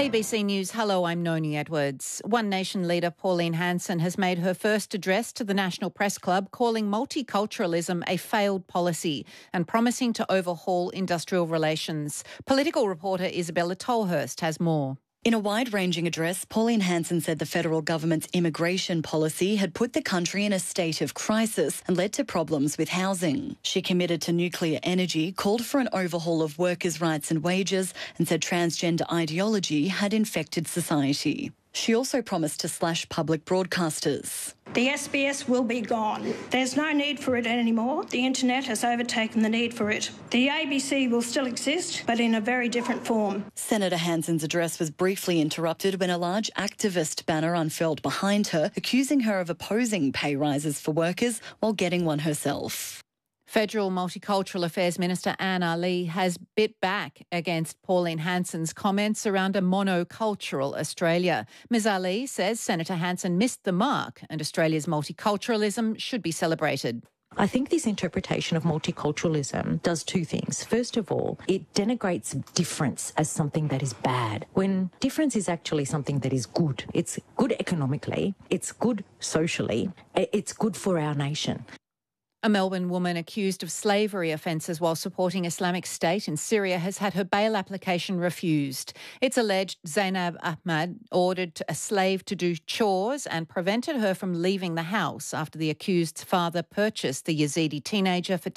ABC News, hello, I'm Noni Edwards. One Nation leader Pauline Hanson has made her first address to the National Press Club, calling multiculturalism a failed policy and promising to overhaul industrial relations. Political reporter Isabella Tolhurst has more. In a wide-ranging address, Pauline Hanson said the federal government's immigration policy had put the country in a state of crisis and led to problems with housing. She committed to nuclear energy, called for an overhaul of workers' rights and wages, and said transgender ideology had infected society. She also promised to slash public broadcasters. The SBS will be gone. There's no need for it anymore. The internet has overtaken the need for it. The ABC will still exist, but in a very different form. Senator Hanson's address was briefly interrupted when a large activist banner unfurled behind her, accusing her of opposing pay rises for workers while getting one herself. Federal Multicultural Affairs Minister Anne Ali has bit back against Pauline Hanson's comments around a monocultural Australia. Ms Ali says Senator Hanson missed the mark and Australia's multiculturalism should be celebrated. I think this interpretation of multiculturalism does two things. First of all, it denigrates difference as something that is bad, when difference is actually something that is good. It's good economically, it's good socially, it's good for our nation. A Melbourne woman accused of slavery offences while supporting Islamic State in Syria has had her bail application refused. It's alleged Zainab Ahmad ordered a slave to do chores and prevented her from leaving the house after the accused's father purchased the Yazidi teenager for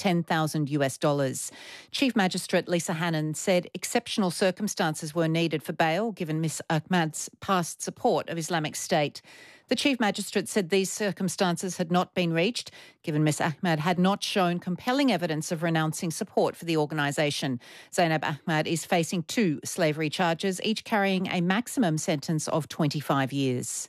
$10,000. Chief Magistrate Lisa Hannon said exceptional circumstances were needed for bail given Miss Ahmad's past support of Islamic State. The Chief Magistrate said these circumstances had not been reached, given Ms Ahmad had not shown compelling evidence of renouncing support for the organisation. Zainab Ahmad is facing 2 slavery charges, each carrying a maximum sentence of 25 years.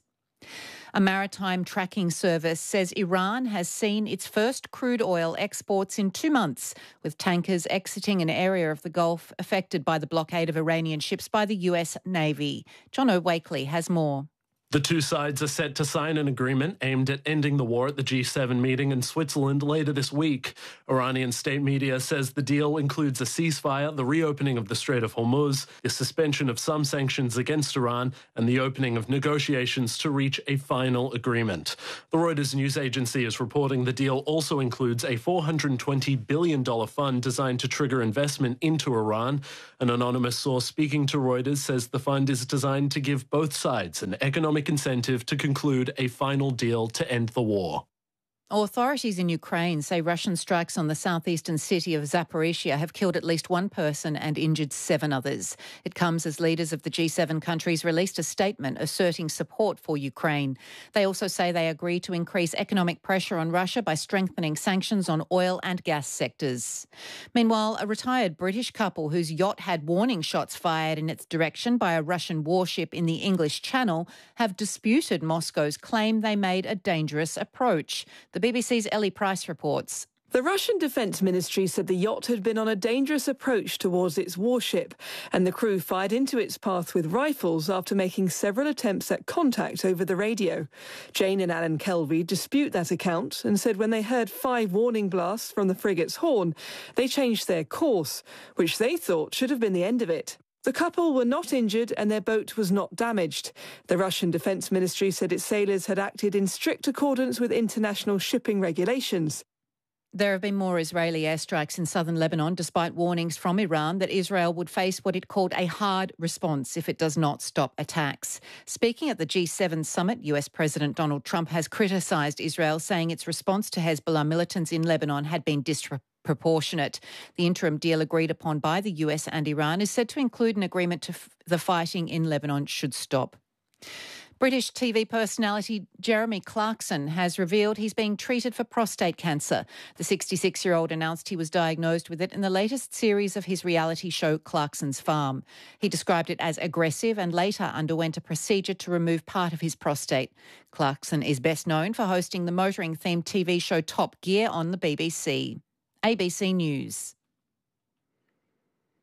A maritime tracking service says Iran has seen its first crude oil exports in 2 months, with tankers exiting an area of the Gulf affected by the blockade of Iranian ships by the US Navy. John O'Wakely has more. The two sides are set to sign an agreement aimed at ending the war at the G7 meeting in Switzerland later this week. Iranian state media says the deal includes a ceasefire, the reopening of the Strait of Hormuz, the suspension of some sanctions against Iran, and the opening of negotiations to reach a final agreement. The Reuters news agency is reporting the deal also includes a $420 billion fund designed to trigger investment into Iran. An anonymous source speaking to Reuters says the fund is designed to give both sides an economic incentive to conclude a final deal to end the war. Authorities in Ukraine say Russian strikes on the southeastern city of Zaporizhia have killed at least 1 person and injured 7 others. It comes as leaders of the G7 countries released a statement asserting support for Ukraine. They also say they agree to increase economic pressure on Russia by strengthening sanctions on oil and gas sectors. Meanwhile, a retired British couple whose yacht had warning shots fired in its direction by a Russian warship in the English Channel have disputed Moscow's claim they made a dangerous approach. The BBC's Ellie Price reports. The Russian Defence Ministry said the yacht had been on a dangerous approach towards its warship, and the crew fired into its path with rifles after making several attempts at contact over the radio. Jane and Alan Kelvey dispute that account and said when they heard 5 warning blasts from the frigate's horn, they changed their course, which they thought should have been the end of it. The couple were not injured and their boat was not damaged. The Russian Defence Ministry said its sailors had acted in strict accordance with international shipping regulations. There have been more Israeli airstrikes in southern Lebanon, despite warnings from Iran that Israel would face what it called a hard response if it does not stop attacks. Speaking at the G7 summit, US President Donald Trump has criticised Israel, saying its response to Hezbollah militants in Lebanon had been disproportionate. The interim deal agreed upon by the US and Iran is said to include an agreement to the fighting in Lebanon should stop. British TV personality Jeremy Clarkson has revealed he's being treated for prostate cancer. The 66-year-old announced he was diagnosed with it in the latest series of his reality show Clarkson's Farm. He described it as aggressive and later underwent a procedure to remove part of his prostate. Clarkson is best known for hosting the motoring-themed TV show Top Gear on the BBC. ABC News.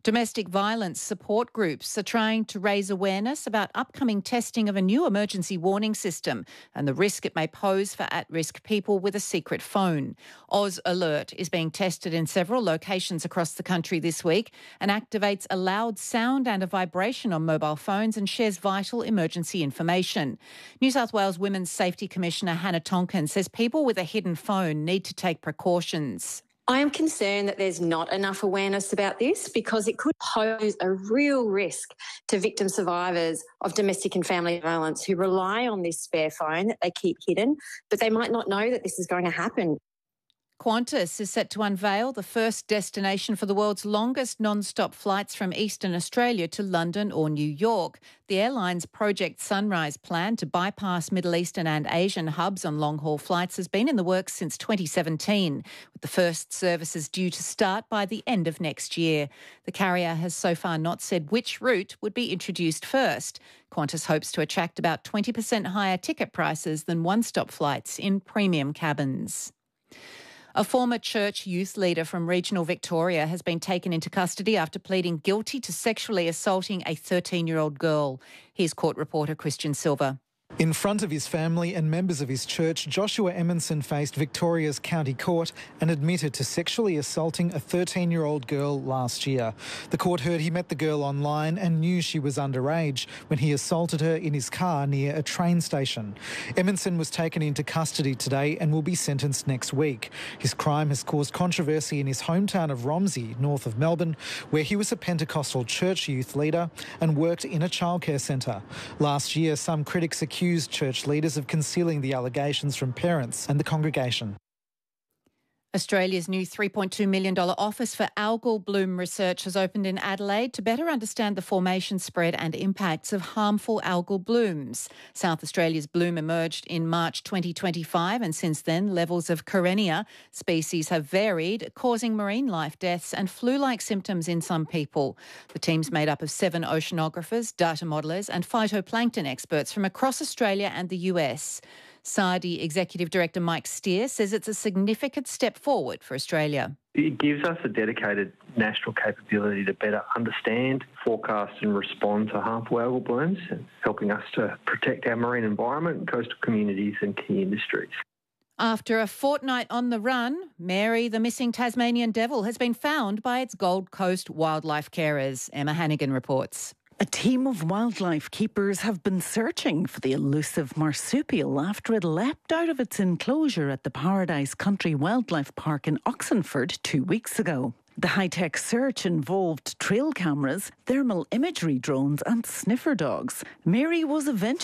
Domestic violence support groups are trying to raise awareness about upcoming testing of a new emergency warning system and the risk it may pose for at-risk people with a secret phone. Oz Alert is being tested in several locations across the country this week and activates a loud sound and a vibration on mobile phones and shares vital emergency information. New South Wales Women's Safety Commissioner Hannah Tonkin says people with a hidden phone need to take precautions. I am concerned that there's not enough awareness about this because it could pose a real risk to victim survivors of domestic and family violence who rely on this spare phone that they keep hidden, but they might not know that this is going to happen. Qantas is set to unveil the first destination for the world's longest non-stop flights from Eastern Australia to London or New York. The airline's Project Sunrise plan to bypass Middle Eastern and Asian hubs on long-haul flights has been in the works since 2017, with the first services due to start by the end of next year. The carrier has so far not said which route would be introduced first. Qantas hopes to attract about 20% higher ticket prices than one-stop flights in premium cabins. A former church youth leader from regional Victoria has been taken into custody after pleading guilty to sexually assaulting a 13-year-old girl. Here's court reporter Christian Silver. In front of his family and members of his church, Joshua Emonson faced Victoria's County Court and admitted to sexually assaulting a 13-year-old girl last year. The court heard he met the girl online and knew she was underage when he assaulted her in his car near a train station. Emonson was taken into custody today and will be sentenced next week. His crime has caused controversy in his hometown of Romsey, north of Melbourne, where he was a Pentecostal church youth leader and worked in a childcare centre. Last year, some critics accused church leaders of concealing the allegations from parents and the congregation. Australia's new $3.2 million Office for Algal Bloom Research has opened in Adelaide to better understand the formation, spread and impacts of harmful algal blooms. South Australia's bloom emerged in March 2025 and since then levels of Karenia species have varied, causing marine life deaths and flu-like symptoms in some people. The team's made up of 7 oceanographers, data modellers and phytoplankton experts from across Australia and the US. SARDI Executive Director Mike Steer says it's a significant step forward for Australia. It gives us a dedicated national capability to better understand, forecast and respond to harmful algal blooms, helping us to protect our marine environment, coastal communities and key industries. After a fortnight on the run, Mary, the missing Tasmanian devil, has been found by its Gold Coast wildlife carers. Emma Hannigan reports. A team of wildlife keepers have been searching for the elusive marsupial after it leapt out of its enclosure at the Paradise Country Wildlife Park in Oxenford 2 weeks ago. The high-tech search involved trail cameras, thermal imagery drones and sniffer dogs. Mary was eventually